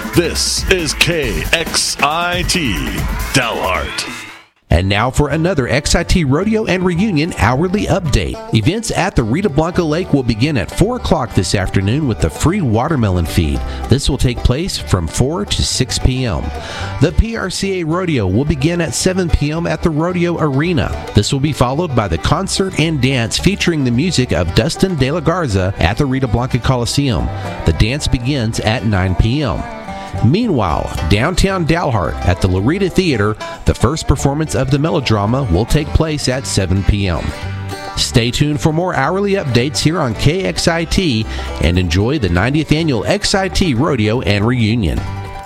This is KXIT Dalhart. And now for another XIT Rodeo and Reunion hourly update. Events at the Rita Blanca Lake will begin at 4 o'clock this afternoon with the free watermelon feed. This will take place from 4 to 6 p.m. The PRCA Rodeo will begin at 7 p.m. at the Rodeo Arena. This will be followed by the concert and dance featuring the music of Dustin De La Garza at the Rita Blanca Coliseum. The dance begins at 9 p.m. Meanwhile, downtown Dalhart at the Loretta Theater, the first performance of the melodrama will take place at 7 p.m. Stay tuned for more hourly updates here on KXIT and enjoy the 90th Annual XIT Rodeo and Reunion.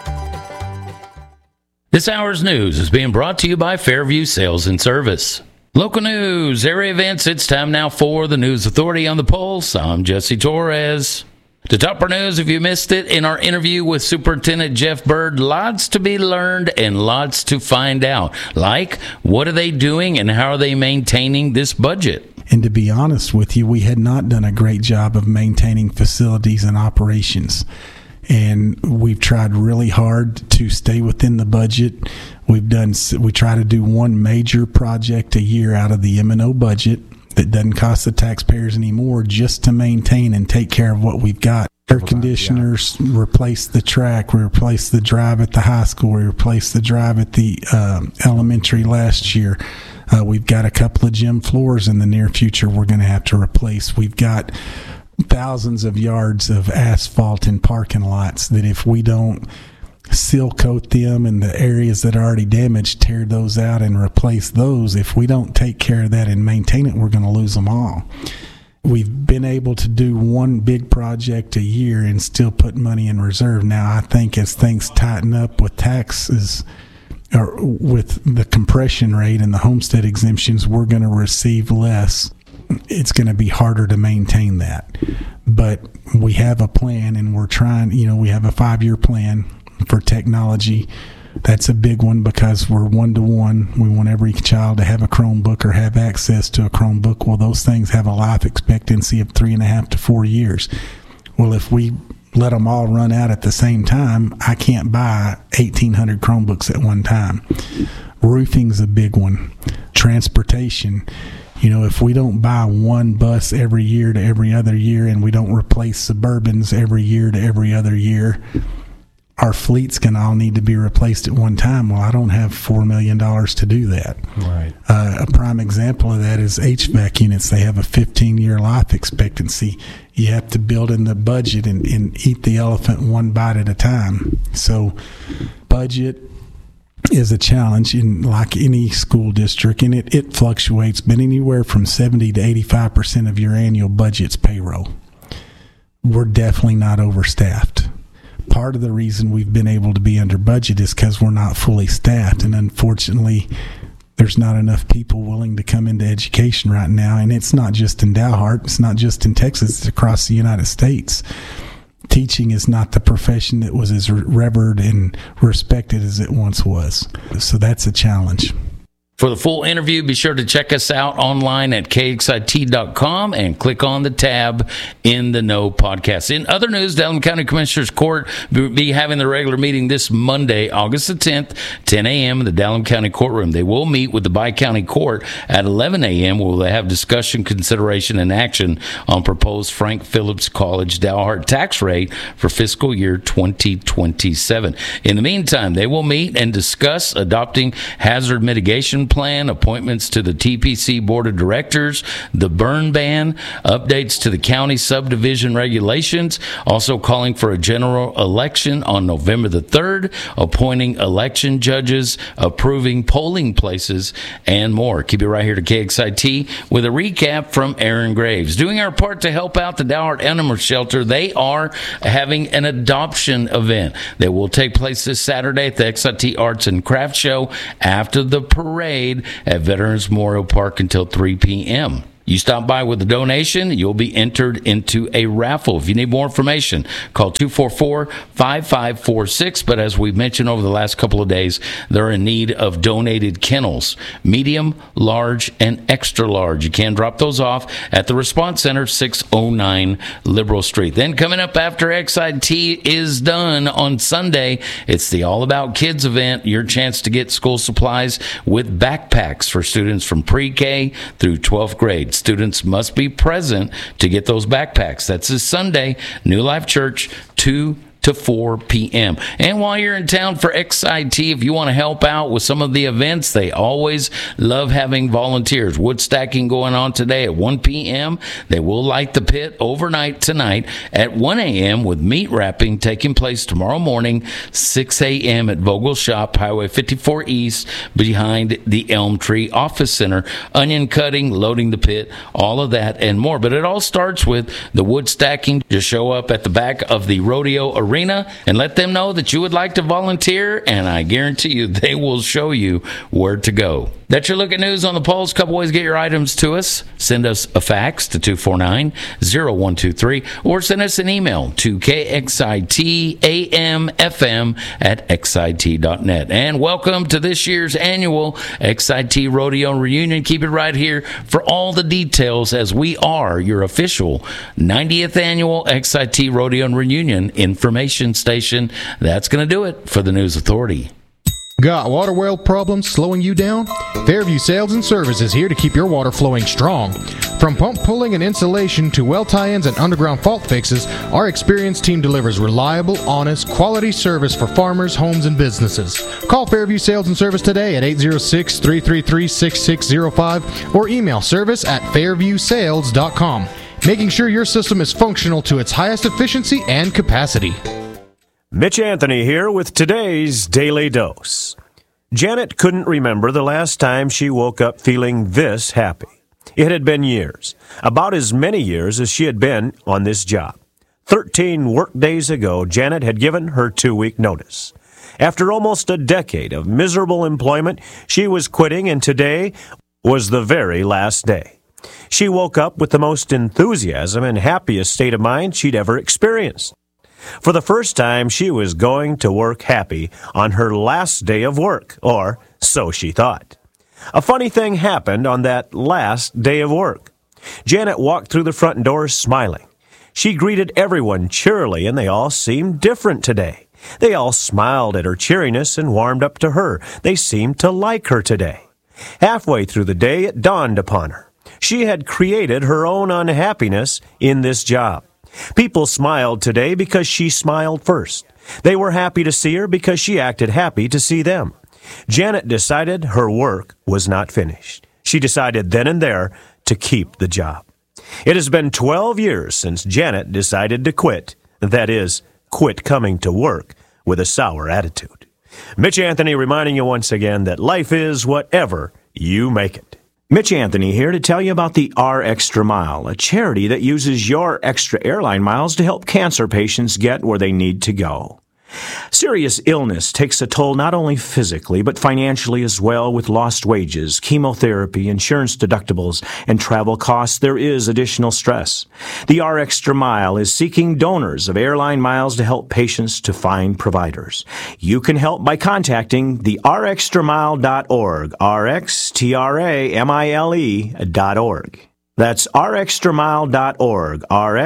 This hour's news is being brought to you by Fairview Sales and Service. Local news, area events, it's time now for the News Authority on the Pulse. I'm Jesse Torres. To top our news, if you missed it, in our interview with Superintendent Jeff Bird, lots to be learned and lots to find out. Like, what are they doing and how are they maintaining this budget? And to be honest with you, we had not done a great job of maintaining facilities and operations. And we've tried really hard to stay within the budget. We try to do one major project a year out of the M&O budget that doesn't cost the taxpayers anymore, just to maintain and take care of what we've got. Air conditioners, replace the track, we replaced the drive at the high school, we replaced the drive at the elementary last year. We've got a couple of gym floors in the near future we're going to have to replace. We've got thousands of yards of asphalt in parking lots that if we don't seal coat them in the areas that are already damaged, tear those out and replace those. If we don't take care of that and maintain it, we're going to lose them all. We've been able to do one big project a year and still put money in reserve. Now, I think as things tighten up with taxes or with the compression rate and the homestead exemptions, we're going to receive less. It's going to be harder to maintain that. But we have a plan and we're trying, we have a 5-year plan for technology. That's a big one because we're 1-to-1. We want every child to have a Chromebook or have access to a Chromebook. Well, those things have a life expectancy of 3.5 to 4 years. Well, if we let them all run out at the same time, I can't buy 1,800 Chromebooks at one time. Roofing's a big one. Transportation. If we don't buy one bus every year to every other year and we don't replace Suburbans every year to every other year, our fleet's going to all need to be replaced at one time. Well, I don't have $4 million to do that. Right. A prime example of that is HVAC units. They have a 15-year life expectancy. You have to build in the budget and eat the elephant one bite at a time. So budget is a challenge in like any school district, and it fluctuates, but anywhere from 70 to 85% of your annual budget's payroll. We're definitely not overstaffed. Part of the reason we've been able to be under budget is because we're not fully staffed, and unfortunately there's not enough people willing to come into education right now. And it's not just in Dalhart, it's not just in Texas, it's across the United States. Teaching is not the profession that was as revered and respected as it once was. So that's a challenge. For the full interview, be sure to check us out online at kxit.com and click on the tab In the Know podcast. In other news, Dallam County Commissioners Court will be having the regular meeting this Monday, August the 10th, 10 a.m. in the Dallam County courtroom. They will meet with the Bi-County Court at 11 a.m. where they have discussion, consideration, and action on proposed Frank Phillips College Dalhart tax rate for fiscal year 2027. In the meantime, they will meet and discuss adopting hazard mitigation plan, appointments to the TPC Board of Directors, the burn ban, updates to the county subdivision regulations, also calling for a general election on November the 3rd, appointing election judges, approving polling places, and more. Keep it right here to KXIT with a recap from Aaron Graves. Doing our part to help out the Dalhart Animal Shelter, they are having an adoption event that will take place this Saturday at the XIT Arts and Crafts Show after the parade at Veterans Memorial Park until 3 p.m. You stop by with a donation, you'll be entered into a raffle. If you need more information, call 244-5546. But as we've mentioned over the last couple of days, they're in need of donated kennels, medium, large, and extra large. You can drop those off at the Response Center, 609 Liberal Street. Then coming up after XIT is done on Sunday, it's the All About Kids event, your chance to get school supplies with backpacks for students from pre-K through 12th grade. Students must be present to get those backpacks. That's this Sunday, New Life Church, 2 to 4 p.m. And while you're in town for XIT, if you want to help out with some of the events, they always love having volunteers. Wood stacking going on today at 1 p.m. They will light the pit overnight tonight at 1 a.m. with meat wrapping taking place tomorrow morning, 6 a.m. at Vogel Shop, Highway 54 East, behind the Elm Tree Office Center. Onion cutting, loading the pit, all of that and more. But it all starts with the wood stacking. Just show up at the back of the rodeo arena and let them know that you would like to volunteer, and I guarantee you they will show you where to go. That's your look at news on the Pulse. Couple ways to get your items to us. Send us a fax to 249-0123 or send us an email to kxitamfm@xit.net. And welcome to this year's annual XIT Rodeo Reunion. Keep it right here for all the details, as we are your official 90th annual XIT Rodeo Reunion information station. That's going to do it for the News Authority. Got water well problems slowing you down? Fairview Sales and Service is here to keep your water flowing strong. From pump pulling and installation to well tie-ins and underground fault fixes, our experienced team delivers reliable, honest, quality service for farmers, homes, and businesses. Call Fairview Sales and Service today at 806-333-6605 or email service@fairviewsales.com, making sure your system is functional to its highest efficiency and capacity. Mitch Anthony here with today's Daily Dose. Janet couldn't remember the last time she woke up feeling this happy. It had been years, about as many years as she had been on this job. 13 work days ago, Janet had given her 2-week notice. After almost a decade of miserable employment, she was quitting, and today was the very last day. She woke up with the most enthusiasm and happiest state of mind she'd ever experienced. For the first time, she was going to work happy on her last day of work, or so she thought. A funny thing happened on that last day of work. Janet walked through the front door smiling. She greeted everyone cheerily, and they all seemed different today. They all smiled at her cheeriness and warmed up to her. They seemed to like her today. Halfway through the day, it dawned upon her. She had created her own unhappiness in this job. People smiled today because she smiled first. They were happy to see her because she acted happy to see them. Janet decided her work was not finished. She decided then and there to keep the job. It has been 12 years since Janet decided to quit. That is, quit coming to work with a sour attitude. Mitch Anthony reminding you once again that life is whatever you make it. Mitch Anthony here to tell you about the R Extra Mile, a charity that uses your extra airline miles to help cancer patients get where they need to go. Serious illness takes a toll not only physically, but financially as well. With lost wages, chemotherapy, insurance deductibles, and travel costs, there is additional stress. The R Extra Mile is seeking donors of airline miles to help patients to find providers. You can help by contacting the rxtramile.org, rxtramile.org. That's rxtramile.org,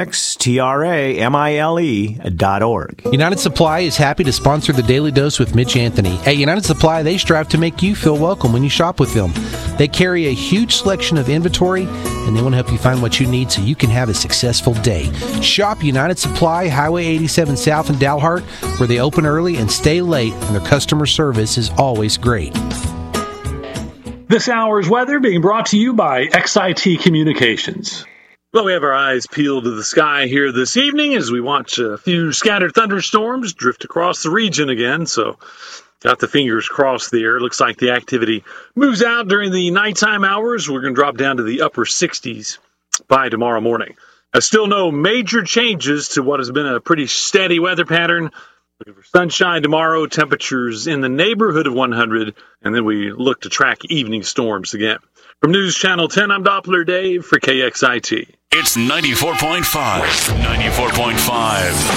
rxtramile.org. United Supply is happy to sponsor the Daily Dose with Mitch Anthony. At United Supply, they strive to make you feel welcome when you shop with them. They carry a huge selection of inventory, and they want to help you find what you need so you can have a successful day. Shop United Supply, Highway 87 South in Dalhart, where they open early and stay late, and their customer service is always great. This hour's weather being brought to you by XIT Communications. Well, we have our eyes peeled to the sky here this evening as we watch a few scattered thunderstorms drift across the region again. So, got the fingers crossed there. Looks like the activity moves out during the nighttime hours. We're going to drop down to the upper 60s by tomorrow morning. Still no major changes to what has been a pretty steady weather pattern. Looking for sunshine tomorrow, temperatures in the neighborhood of 100, and then we look to track evening storms again. From News Channel 10, I'm Doppler Dave for KXIT. It's 94.5. 94.5.